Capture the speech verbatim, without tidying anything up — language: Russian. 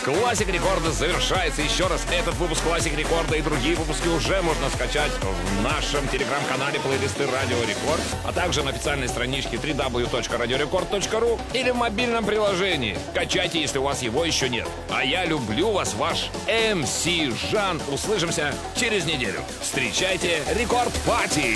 Классик Рекорда завершается. Еще раз, этот выпуск Классик Рекорда и другие выпуски уже можно скачать в нашем телеграм-канале плейлисты Радио Рекорд, а также на официальной страничке дабл ю дабл ю дабл ю точка радиорекорд точка ру или в мобильном приложении. Качайте, если у вас его еще нет. А я люблю вас, ваш эм си Жан. Услышимся через неделю. Встречайте Рекорд Пати!